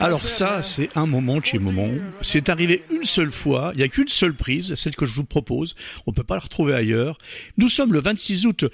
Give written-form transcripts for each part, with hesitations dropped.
Alors ça, c'est un moment de chez moment. C'est arrivé une seule fois, il n'y a qu'une seule prise, celle que je vous propose. On ne peut pas la retrouver ailleurs. Nous sommes le 26 août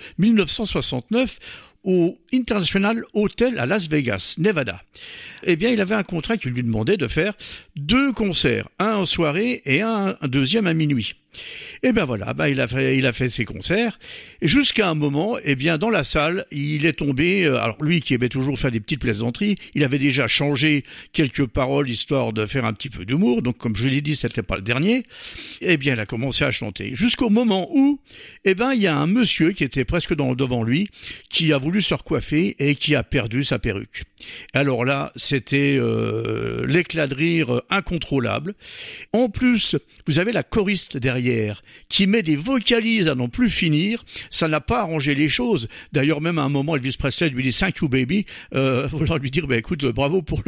1969 au International Hotel à Las Vegas, Nevada. Eh bien, il avait un contrat qui lui demandait de faire 2 concerts, un en soirée et un deuxième à minuit. Et ben voilà, il a fait ses concerts et jusqu'à un moment, eh bien dans la salle, il est tombé. Alors lui qui aimait toujours faire des petites plaisanteries, il avait déjà changé quelques paroles histoire de faire un petit peu d'humour. Donc comme je l'ai dit, c'était pas le dernier. Eh bien, il a commencé à chanter jusqu'au moment où, eh ben il y a un monsieur qui était presque devant lui, qui a voulu se recoiffer et qui a perdu sa perruque. Alors là, c'était l'éclat de rire incontrôlable. En plus, vous avez la choriste derrière qui met des vocalises à n'en plus finir. Ça n'a pas arrangé les choses. D'ailleurs, même à un moment, Elvis Presley lui dit "Thank you, baby", vouloir lui dire écoute, bravo pour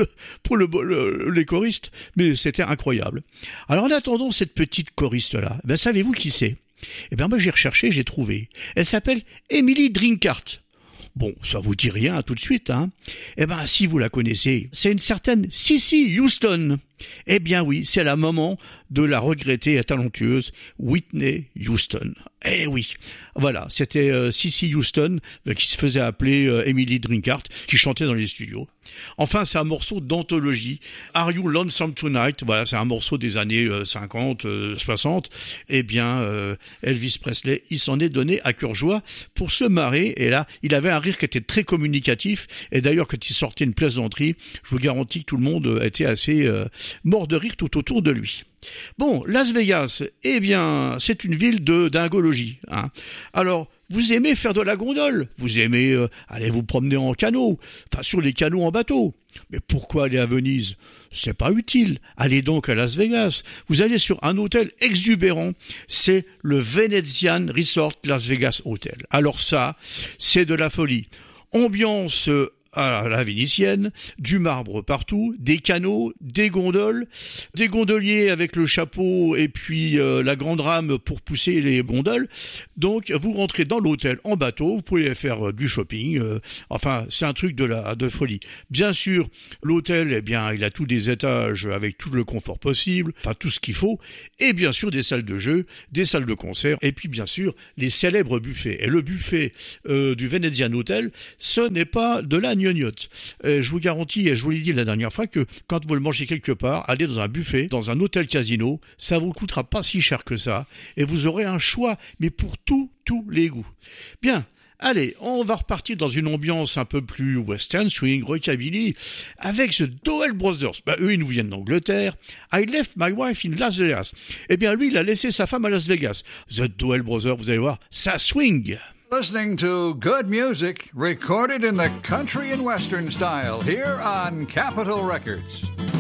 les choristes, mais c'était incroyable. Alors en attendant cette petite choriste là, savez-vous qui c'est? Moi j'ai recherché, j'ai trouvé. Elle s'appelle Emily Drinkart. Bon, ça vous dit rien tout de suite, hein? Si vous la connaissez, c'est une certaine Cissy Houston. Eh bien oui, c'est la maman de la regrettée et talentueuse Whitney Houston. Eh oui, voilà, c'était Cissy Houston qui se faisait appeler Emily Drinkart, qui chantait dans les studios. Enfin, c'est un morceau d'anthologie. Are You Lonesome Tonight? Voilà, c'est un morceau des années 50, 60. Eh bien, Elvis Presley, il s'en est donné à cœur joie pour se marrer. Et là, il avait un rire qui était très communicatif. Et d'ailleurs, quand il sortait une plaisanterie, je vous garantis que tout le monde était assez mort de rire tout autour de lui. Bon, Las Vegas, eh bien, c'est une ville de dingologie, hein. Alors, vous aimez faire de la gondole, vous aimez aller vous promener en canot, enfin sur les canots en bateau. Mais pourquoi aller à Venise? C'est pas utile. Allez donc à Las Vegas. Vous allez sur un hôtel exubérant, c'est le Venetian Resort Las Vegas Hotel. Alors ça, c'est de la folie. Ambiance à la vénitienne, du marbre partout, des canots, des gondoles, des gondoliers avec le chapeau et puis la grande rame pour pousser les gondoles. Donc vous rentrez dans l'hôtel en bateau, vous pouvez faire du shopping, enfin c'est un truc de folie. Bien sûr, l'hôtel, eh bien il a tous des étages avec tout le confort possible, enfin tout ce qu'il faut, et bien sûr des salles de jeu, des salles de concert, et puis bien sûr les célèbres buffets. Et le buffet du Venetian Hotel, ce n'est pas de la gnognotte. Je vous garantis, et je vous l'ai dit la dernière fois, que quand vous le mangez quelque part, allez dans un buffet, dans un hôtel casino, ça vous coûtera pas si cher que ça, et vous aurez un choix, mais pour tous les goûts. Bien, allez, on va repartir dans une ambiance un peu plus western, swing, rockabilly, avec The Dowell Brothers. Eux, ils nous viennent d'Angleterre. I left my wife in Las Vegas. Eh bien, lui, il a laissé sa femme à Las Vegas. The Dowell Brothers, vous allez voir, ça swing. Listening to good music recorded in the country and western style here on Capitol Records.